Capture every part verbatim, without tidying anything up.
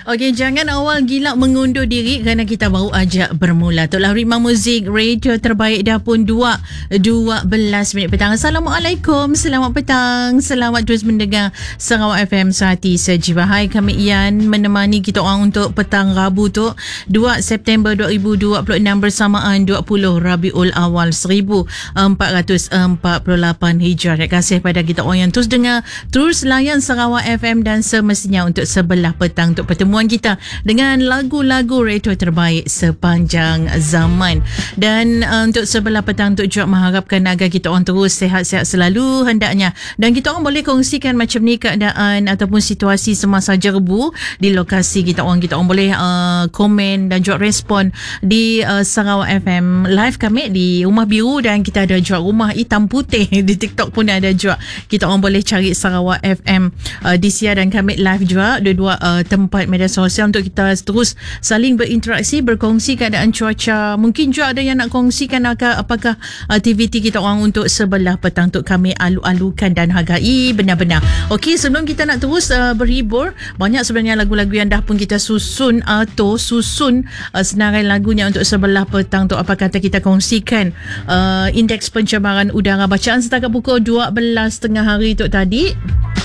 Okey, jangan awal gila mengundur diri kerana kita baru ajak bermula. Itulah Ritma Muzik, radio terbaik dah pun dua belas minit petang. Assalamualaikum, selamat petang. Selamat terus mendengar Sarawak F M Sehati Sejiwa. Hai, kami Ian menemani kita orang untuk petang Rabu tu dua September dua ribu dua puluh enam bersamaan dua puluh Rabiul Awal seribu empat ratus empat puluh lapan Hijrah. Terima kasih pada kita orang yang terus dengar, terus layan Sarawak F M dan semestinya untuk sebelah petang untuk pertemuan kita dengan lagu-lagu retro terbaik sepanjang zaman. Dan uh, untuk sebelah petang untuk juga mengharapkan agar kita orang terus sihat-sihat selalu hendaknya, dan kita orang boleh kongsikan macam ni keadaan ataupun situasi semasa jerbu di lokasi kita orang. Kita orang boleh uh, komen dan juga respon di uh, Sarawak F M live kami di Rumah Biru, dan kita ada juga Rumah Hitam Putih di TikTok pun ada juga. Kita orang boleh cari Sarawak F M uh, di siar dan kami live juga dua-dua uh, tempat media sosial untuk kita terus saling berinteraksi, berkongsi keadaan cuaca. Mungkin juga ada yang nak kongsikan apakah, apakah aktiviti kita orang untuk sebelah petang untuk kami alu-alukan dan hargai benar-benar. Okey, sebelum kita nak terus uh, berhibur, banyak sebenarnya lagu-lagu yang dah pun kita susun atau susun uh, senarai lagunya untuk sebelah petang tu. Apa kata kita kongsikan uh, indeks pencemaran udara bacaan setakat pukul dua belas tengah hari tu tadi.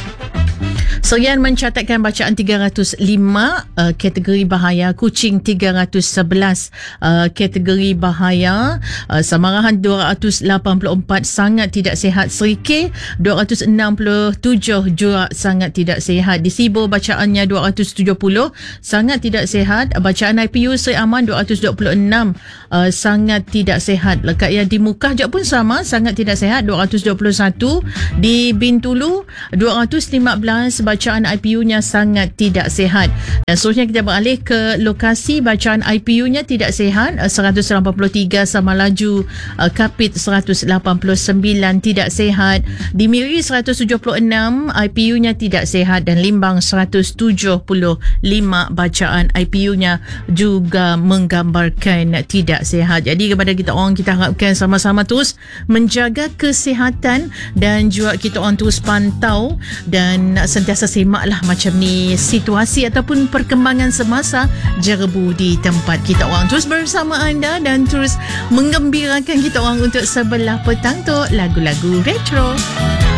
Serian mencatatkan bacaan tiga ratus lima uh, kategori bahaya, Kuching tiga ratus sebelas uh, kategori bahaya, uh, Samarahan dua ratus lapan puluh empat sangat tidak sihat, Serikeh dua ratus enam puluh tujuh juga sangat tidak sihat, di Sibo bacaannya dua ratus tujuh puluh sangat tidak sihat, bacaan I P U Seri Aman dua ratus dua puluh enam uh, sangat tidak sihat. Lekat yang di Mukah juga pun sama, sangat tidak sihat dua ratus dua puluh satu, di Bintulu dua ratus lima belas bacaan I P U-nya sangat tidak sihat. Dan seterusnya kita beralih ke lokasi bacaan I P U-nya tidak sihat, seratus lapan puluh tiga sama laju, Kapit seratus lapan puluh sembilan tidak sihat, di Miri seratus tujuh puluh enam I P U-nya tidak sihat, dan Limbang seratus tujuh puluh lima bacaan I P U-nya juga menggambarkan tidak sihat. Jadi kepada kita orang, kita harapkan sama-sama terus menjaga kesihatan dan juga kita orang terus pantau dan sentiasa simak lah macam ni situasi ataupun perkembangan semasa jerbu di tempat kita orang. Terus bersama anda dan terus menggembirakan kita orang untuk sebelah petang tu lagu-lagu retro.